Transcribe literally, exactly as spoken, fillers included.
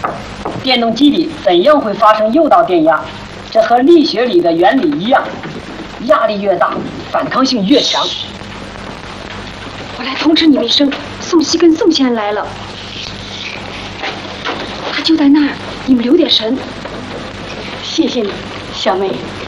电动机里怎样会发生诱导电压？这和力学里的原理一样，压力越大，反抗性越强。 我来通知你们一声，宋希跟宋先生来了，他就在那儿，你们留点神。 谢谢你，小梅。